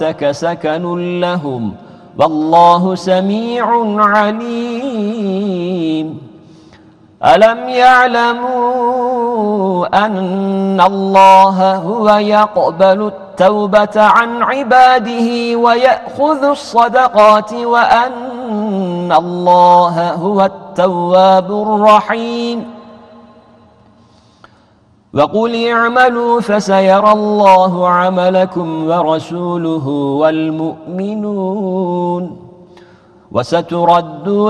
صلاتك سكن لهم والله سميع عليم ألم يعلموا أن الله هو يقبل التوبة عن عباده ويأخذ الصدقات وأن الله هو التواب الرحيم وقل اعملوا فسيرى الله عملكم ورسوله والمؤمنون وستردون